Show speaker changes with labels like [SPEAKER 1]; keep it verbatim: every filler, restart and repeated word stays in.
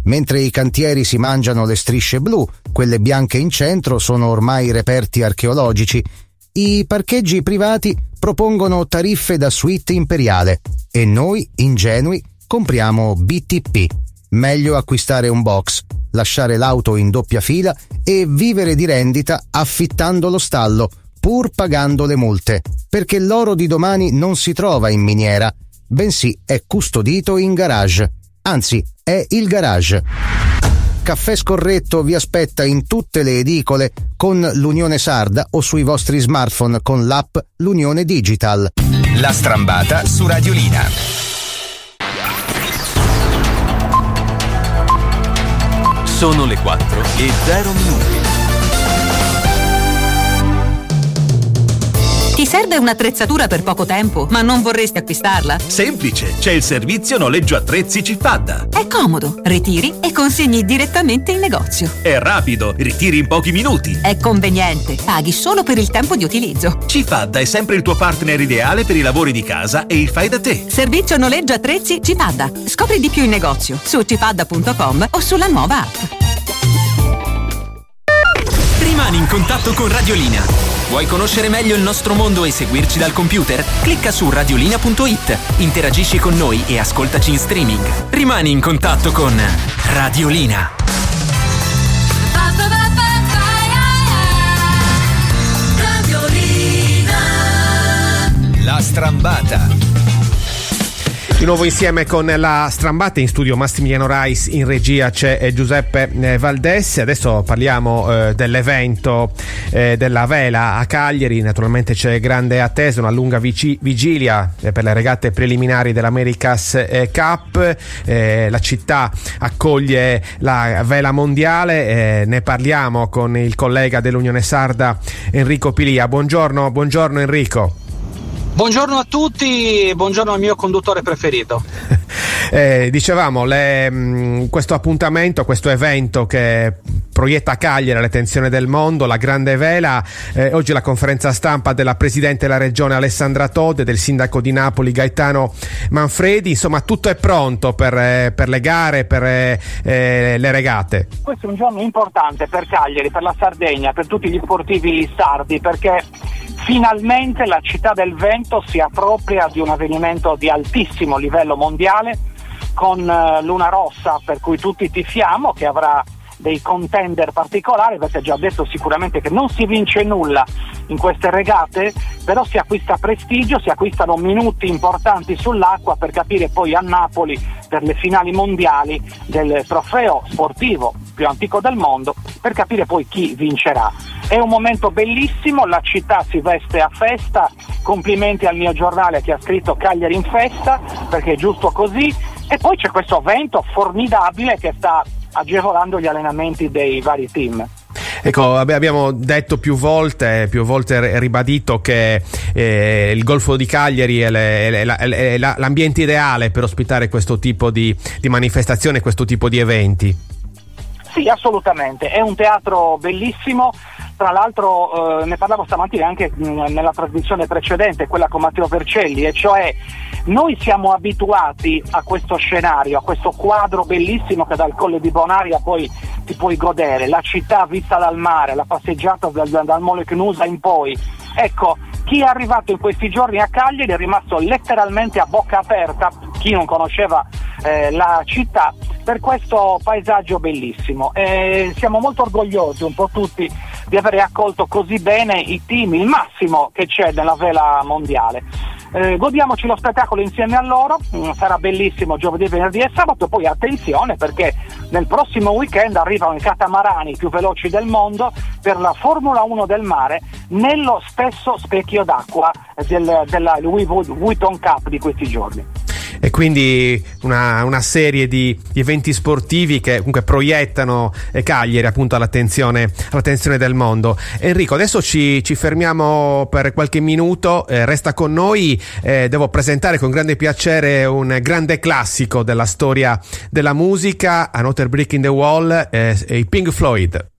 [SPEAKER 1] Mentre i cantieri si mangiano le strisce blu, quelle bianche in centro sono ormai reperti archeologici. I parcheggi privati propongono tariffe da suite imperiale e noi, ingenui, compriamo B T P. Meglio acquistare un box, lasciare l'auto in doppia fila e vivere di rendita affittando lo stallo, pur pagando le multe, perché l'oro di domani non si trova in miniera, bensì è custodito in garage. Anzi, è il garage. Caffè Scorretto vi aspetta in tutte le edicole con l'Unione Sarda o sui vostri smartphone con l'app L'Unione Digital.
[SPEAKER 2] La Strambata su Radiolina.
[SPEAKER 3] Sono le quattro e zero minuti.
[SPEAKER 4] Ti serve un'attrezzatura per poco tempo, ma non vorresti acquistarla?
[SPEAKER 5] Semplice, c'è il servizio noleggio attrezzi Cifadda.
[SPEAKER 4] È comodo, ritiri e consegni direttamente in negozio.
[SPEAKER 5] È rapido, ritiri in pochi minuti.
[SPEAKER 4] È conveniente, paghi solo per il tempo di utilizzo.
[SPEAKER 5] Cifadda è sempre il tuo partner ideale per i lavori di casa e il fai da te.
[SPEAKER 4] Servizio noleggio attrezzi Cifadda. Scopri di più in negozio su cifadda punto com o sulla nuova app.
[SPEAKER 3] Rimani in contatto con Radiolina. Vuoi conoscere meglio il nostro mondo e seguirci dal computer? Clicca su radiolina punto it, interagisci con noi e ascoltaci in streaming. Rimani in contatto con Radiolina.
[SPEAKER 2] La Strambata.
[SPEAKER 6] Di nuovo insieme con la Strambata, in studio Massimiliano Rais, in regia c'è Giuseppe Valdessi. Adesso parliamo eh, dell'evento eh, della vela a Cagliari. Naturalmente c'è grande attesa, una lunga vici- vigilia eh, per le regate preliminari dell'Americas eh, Cup. Eh, la città accoglie la vela mondiale, eh, ne parliamo con il collega dell'Unione Sarda Enrico Pilia. Buongiorno, buongiorno Enrico.
[SPEAKER 7] Buongiorno a tutti, buongiorno al mio conduttore preferito.
[SPEAKER 6] Eh, dicevamo, le, mh, questo appuntamento, questo evento che proietta a Cagliari l'attenzione del mondo, la grande vela, eh, oggi la conferenza stampa della Presidente della Regione Alessandra Todde, del Sindaco di Napoli Gaetano Manfredi, insomma tutto è pronto per, eh, per le gare, per eh, eh, le regate.
[SPEAKER 7] Questo è un giorno importante per Cagliari, per la Sardegna, per tutti gli sportivi sardi, perché finalmente la città del vento si appropria di un avvenimento di altissimo livello mondiale, con uh, Luna Rossa, per cui tutti tifiamo, che avrà dei contender particolari. Avete già detto sicuramente che non si vince nulla in queste regate, però si acquista prestigio, si acquistano minuti importanti sull'acqua per capire poi a Napoli, per le finali mondiali del trofeo sportivo più antico del mondo, per capire poi chi vincerà. È un momento bellissimo, la città si veste a festa, complimenti al mio giornale che ha scritto Cagliari in festa, perché è giusto così, e poi c'è questo vento formidabile che sta agevolando gli allenamenti dei vari team.
[SPEAKER 6] Ecco, abbiamo detto più volte, più volte ribadito che eh, il Golfo di Cagliari è, le, è, la, è la, l'ambiente ideale per ospitare questo tipo di, di manifestazioni, questo tipo di eventi.
[SPEAKER 7] Sì, assolutamente, è un teatro bellissimo. Tra l'altro eh, ne parlavo stamattina anche mh, nella trasmissione precedente, quella con Matteo Vercelli, e cioè noi siamo abituati a questo scenario, a questo quadro bellissimo che dal Colle di Bonaria poi ti puoi godere, la città vista dal mare, la passeggiata dal, dal Mole Cnusa in poi. Ecco, chi è arrivato in questi giorni a Cagliari è rimasto letteralmente a bocca aperta, chi non conosceva eh, la città, per questo paesaggio bellissimo. E siamo molto orgogliosi un po' tutti di avere accolto così bene i team, il massimo che c'è nella vela mondiale. Eh, godiamoci lo spettacolo insieme a loro, mm, sarà bellissimo giovedì, venerdì e sabato. Poi attenzione, perché nel prossimo weekend arrivano i catamarani più veloci del mondo per la Formula uno del mare, nello stesso specchio d'acqua del, della Louis Vuitton Cup di questi giorni.
[SPEAKER 6] E quindi una, una serie di, di eventi sportivi che comunque proiettano eh, Cagliari appunto all'attenzione, all'attenzione del mondo. Enrico, adesso ci, ci fermiamo per qualche minuto, eh, resta con noi, eh, devo presentare con grande piacere un grande classico della storia della musica, Another Brick in the Wall, eh, i Pink Floyd.